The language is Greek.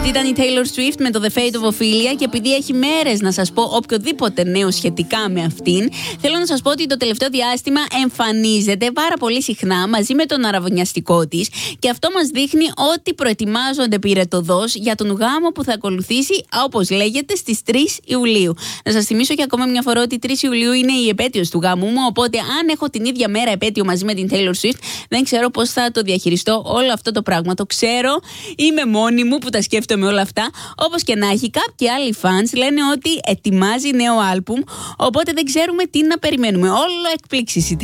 Αυτή ήταν η Taylor Swift με το The Fate of Ophelia και επειδή έχει μέρες να σας πω οποιοδήποτε νέο σχετικά με αυτήν, θέλω να σας πω ότι το τελευταίο διάστημα εμφανίζεται πάρα πολύ συχνά μαζί με τον αραβωνιαστικό της και αυτό μας δείχνει ότι προετοιμάζονται πυρετωδώς για τον γάμο που θα ακολουθήσει, όπως λέγεται, στις 3 Ιουλίου. Να σας θυμίσω και ακόμα μια φορά ότι 3 Ιουλίου είναι η επέτειος του γάμου μου, οπότε αν έχω την ίδια μέρα επέτειο μαζί με την Taylor Swift, δεν ξέρω πώς θα το διαχειριστώ όλο αυτό το πράγμα. Το ξέρω, είμαι μόνη μου που τα σκέφτομαι όλα αυτά. Όπως και να έχει, κάποιοι άλλοι fans λένε ότι ετοιμάζει νέο άλμπουμ, οπότε δεν ξέρουμε τι να περιμένουμε. Όλο εκπλήξεις η